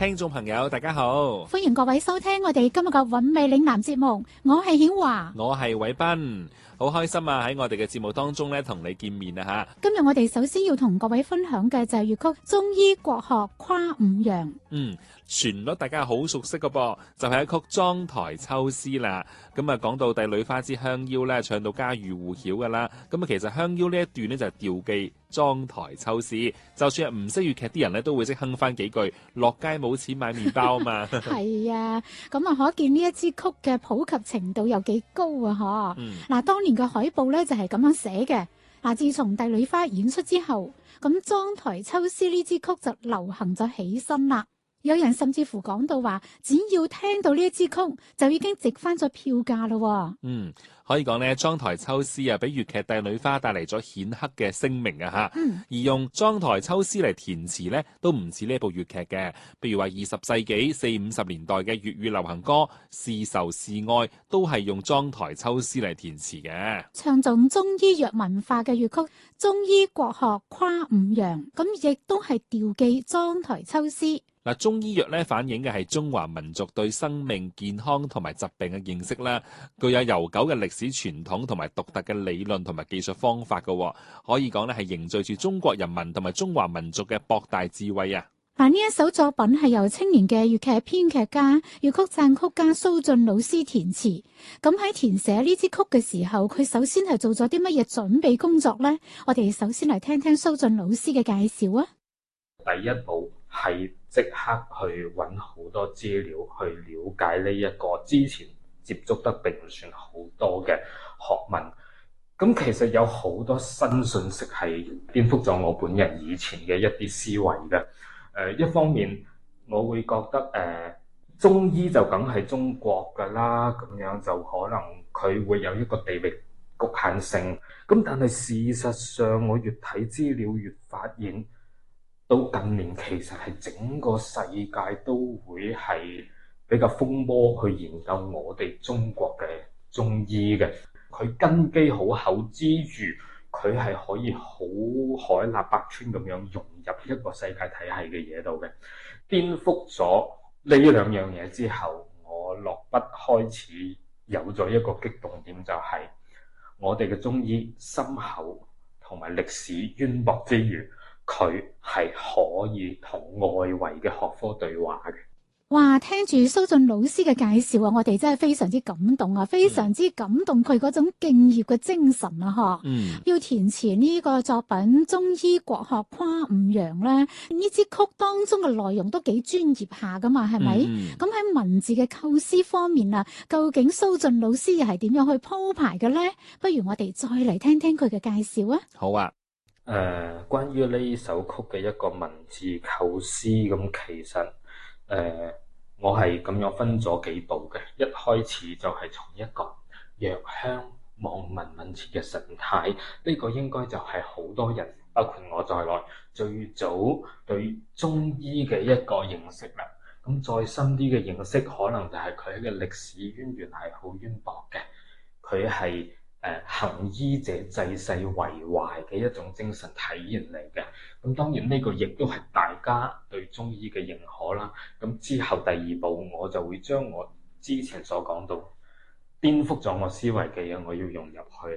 聽眾朋友大家好， 歡迎各位收聽我哋今日嘅韻味嶺南節目，我係顯華， 我係偉斌，好開心啊！喺我哋嘅節目當中咧，同你見面啊吓。 今日我哋首先要同各位分享嘅就係粵曲中醫國學跨五樣。 旋律大家好熟悉嘅噃，就係一曲妝台秋思啦。咁啊，講到帝女花之香腰咧，唱到家喻戶曉噶啦。咁啊，其實香腰呢一段呢，就係調記妝台秋思，就算係唔識粵劇啲人咧，都會識哼翻幾句。落街冇錢買麵包啊嘛。 係啊，咁啊，可見呢一支曲嘅普及程度有幾高啊！嗱，當年嘅海報咧就係咁樣寫嘅。嗱，自從帝女花演出之後，咁妝台秋思呢支曲就流行咗起身啦。有人甚至乎講到話，只要聽到呢一支曲，就已經值翻咗票價咯。 可以講呢，妝台秋思啊，俾粵劇帝女花帶嚟咗顯赫嘅聲名啊吓。而用妝台秋思嚟填詞呢，都唔似呢部粵劇嘅。譬如話20世紀40-50年代嘅粵語流行歌《是愁是愛》，都係用妝台秋思嚟填詞嘅。 唱頌中醫藥文化嘅粵曲中醫國學跨五樣，咁亦都係調記妝台秋思。 嗱，中醫藥咧反映嘅係中華民族對生命健康同埋疾病嘅認識啦，具有悠久嘅歷史傳統同埋獨特嘅理論同埋技術方法嘅，可以講咧係凝聚住中國人民同埋中華民族嘅博大智慧啊！ 嗱，呢一首作品係由青年嘅粵劇編劇家、粵曲撰曲家蘇雋老師填詞。咁喺填寫呢支曲嘅時候，佢首先係做咗啲乜嘢準備工作呢？我哋首先嚟聽聽蘇雋老師嘅介紹啊！ 第一步係即刻去揾好多資料去了解呢一個之前接觸得並唔算好多嘅學問。咁其實有好多新信息係顛覆咗我本人以前嘅一啲思維嘅。一方面我會覺得中醫就梗係中國㗎啦，咁樣就可能佢會有一個地域局限性。咁但係事實上我越睇資料越發現，到近年其實係整個世界都會係比較風魔去研究我哋中國嘅中醫嘅。佢根基好厚之餘，佢係可以好海納百川咁樣融入一個世界體系嘅嘢度嘅。顛覆咗呢兩樣嘢之後，我落筆開始有咗一個激動點，就係我哋嘅中醫深厚同埋歷史淵博之餘，佢係可以同外圍嘅學科對話嘅。 哇！聽住蘇雋老師嘅介紹啊，我哋真係非常之感動啊，非常之感動佢嗰種敬業嘅精神啊！要填詞呢個作品《中醫國學跨五樣》咧，呢支曲當中嘅內容都幾專業下噶嘛，係咪？咁喺文字嘅構思方面啊，究竟蘇雋老師又係點樣去鋪排嘅咧？不如我哋再嚟聽聽佢嘅介紹啊！ 好啊。 關於呢首曲嘅一個文字構思，咁其實我係咁樣分咗幾步嘅。一開始就係從一個藥香望聞問切嘅神態，呢個應該就係好多人，包括我在內，最早對中醫嘅一個認識啦。咁再深啲嘅認識，可能就係佢嘅歷史淵源係好淵博嘅。佢係行醫者濟世為懷嘅一種精神體現嚟嘅。咁當然呢個亦都係大家對中醫嘅認可啦。咁之後第二步，我就會將我之前所講到顛覆咗我思維嘅嘢，我要融入去。